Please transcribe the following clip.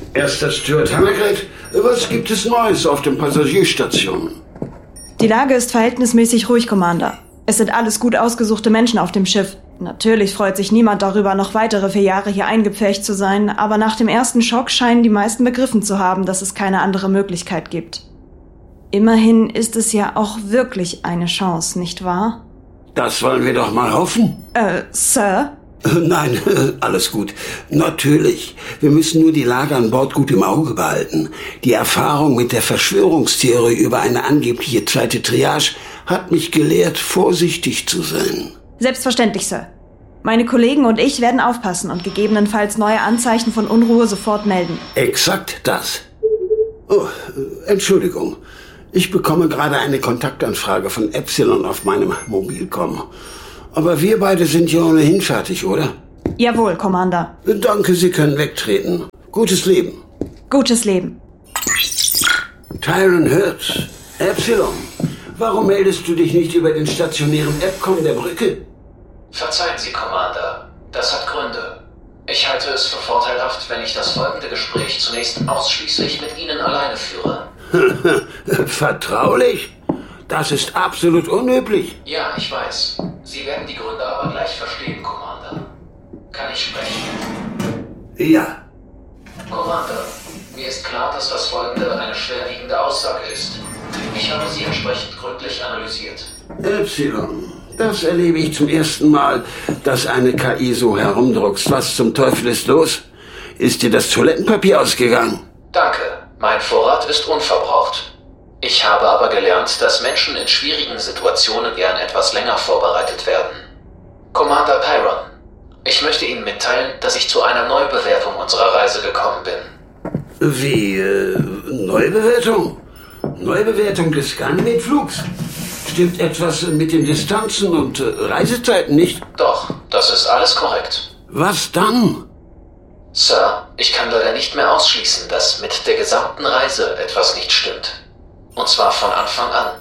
Erster Steward Hammergate, was gibt es Neues auf den Passagierstationen? Die Lage ist verhältnismäßig ruhig, Commander. Es sind alles gut ausgesuchte Menschen auf dem Schiff. Natürlich freut sich niemand darüber, noch weitere 4 Jahre hier eingepfercht zu sein, aber nach dem ersten Schock scheinen die meisten begriffen zu haben, dass es keine andere Möglichkeit gibt. Immerhin ist es ja auch wirklich eine Chance, nicht wahr? Das wollen wir doch mal hoffen. Sir? Nein, alles gut. Natürlich. Wir müssen nur die Lage an Bord gut im Auge behalten. Die Erfahrung mit der Verschwörungstheorie über eine angebliche zweite Triage hat mich gelehrt, vorsichtig zu sein. Selbstverständlich, Sir. Meine Kollegen und ich werden aufpassen und gegebenenfalls neue Anzeichen von Unruhe sofort melden. Exakt das. Oh, Entschuldigung. Ich bekomme gerade eine Kontaktanfrage von Epsilon auf meinem Mobilcom. Aber wir beide sind ja ohnehin fertig, oder? Jawohl, Commander. Danke, Sie können wegtreten. Gutes Leben. Gutes Leben. Tyron Hertz. Epsilon. Warum meldest du dich nicht über den stationären Epcom der Brücke? Verzeihen Sie, Commander. Das hat Gründe. Ich halte es für vorteilhaft, wenn ich das folgende Gespräch zunächst ausschließlich mit Ihnen alleine führe. Vertraulich? Das ist absolut unüblich. Ja, ich weiß. Sie werden die Gründe aber gleich verstehen, Commander. Kann ich sprechen? Ja. Commander, mir ist klar, dass das folgende eine schwerwiegende Aussage ist. Ich habe sie entsprechend gründlich analysiert. Epsilon, das erlebe ich zum ersten Mal, dass eine KI so herumdruckst. Was zum Teufel ist los? Ist dir das Toilettenpapier ausgegangen? Danke, mein Vorrat ist unverbraucht. Ich habe aber gelernt, dass Menschen in schwierigen Situationen gern etwas länger vorbereitet werden. Commander Tyron, ich möchte Ihnen mitteilen, dass ich zu einer Neubewertung unserer Reise gekommen bin. Wie, Neubewertung? Neubewertung des Ganymed-Flugs? Stimmt etwas mit den Distanzen und Reisezeiten nicht? Doch, das ist alles korrekt. Was dann? Sir, ich kann leider nicht mehr ausschließen, dass mit der gesamten Reise etwas nicht stimmt. Und zwar von Anfang an.